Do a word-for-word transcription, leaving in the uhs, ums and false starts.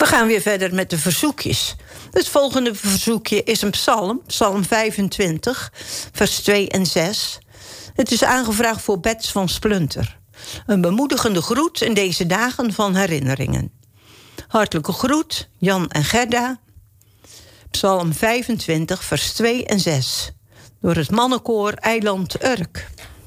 We gaan weer verder met de verzoekjes. Het volgende verzoekje is een psalm, psalm vijfentwintig, vers twee en zes. Het is aangevraagd voor Bets van Splunter. Een bemoedigende groet in deze dagen van herinneringen. Hartelijke groet, Jan en Gerda. Psalm vijfentwintig, vers twee en zes. Door het mannenkoor Eiland Urk.